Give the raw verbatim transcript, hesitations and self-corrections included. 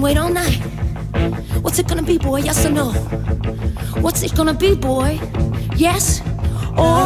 wait all night. What's it gonna be, boy? Yes or no? What's it gonna be, boy? Yes or